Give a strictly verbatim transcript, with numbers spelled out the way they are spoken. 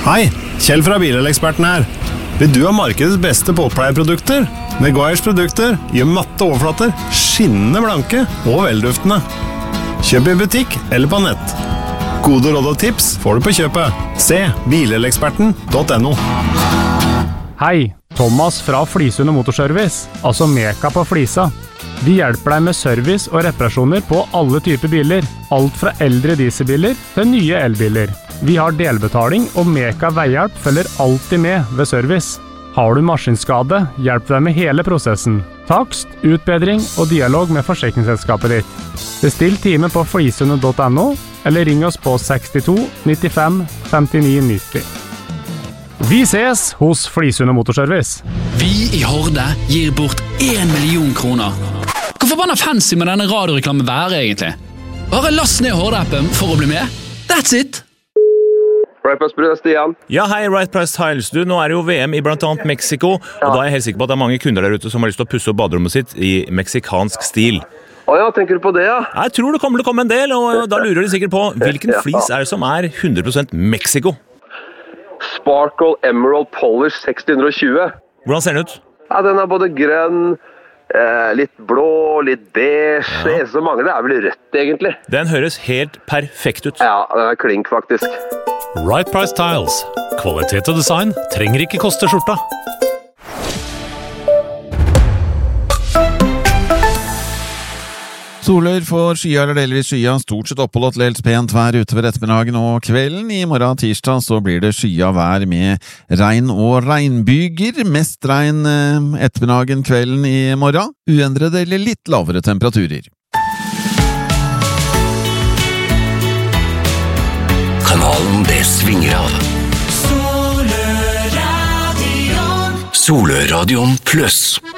Hei, Kjell fra Bileleksperten her. Vil du ha markedets beste båtpleieprodukter? Meguiars produkter gjør matte overflater skinnende blanke og velduftende. Kjøp i butikk eller på nett. Gode råd og tips får du på kjøpet. Se bileleksperten punktum no. Hei, Thomas fra Flisund Motorservice, altså Meka på Flisa. Vi hjelper deg med service og reparasjoner på alle typer biler, alt fra eldre dieselbiler til nye elbiler. Vi har delbetaling, og Meka Veihjelp følger alltid med ved service. Har du maskinskade, hjelper deg med hele prosessen. Takst, utbedring og dialog med forsikringsselskapet ditt. Bestill time på flisund punktum no, eller ring oss på sekstito nittifem femtini nitti. Vi ses hos Flisund Motorservice. Vi i Horde gir bort en million kroner. Hvor forbanna fancy med denne radioreklamen være egentlig? Bare last ned Horde-appen for å bli med. That's it! Right Price Tiles, Stian. Ja, hei, Right Price Tiles. Du, nå er det jo V M i blant annet Mexico, og da er jeg helt sikker på at det er mange kunder der ute som har lyst til å pusse opp baderommet sitt i meksikansk stil. Å ja, tenker du på det, ja? Jeg tror det kommer til å komme en del, og da lurer de sikkert på hvilken flis er det som er hundre prosent Mexico? Sparkle Emerald Polish seks hundre og tjue. Hvordan ser den ut? Ja, den er både grønn, eh, litt blå, litt beige. Ja. Det eneste som mangler er vel rødt, egentlig. Den høres helt perfekt ut. Ja, den er klink, faktisk. Right Price Tiles. Kvalitet og design trenger ikke koste skjorta. Soler for skya eller delvis skya, stort sett oppholdt dels pent vær utover ettermiddagen og kvelden. I morgen tirsdag så blir det skya vær med regn og regnbyger. Mest regn ettermiddagen kvelden i morgen. Uendrede eller litt lavere temperaturer. Kanalen det svinger av. Soløradion. Soløradion pluss.